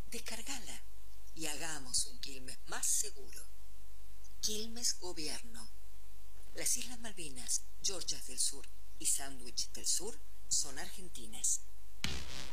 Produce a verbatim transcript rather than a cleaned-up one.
Descargala y hagamos un Quilmes más seguro. Quilmes Gobierno. Las Islas Malvinas, Georgias del Sur y Sandwich del Sur son argentinas.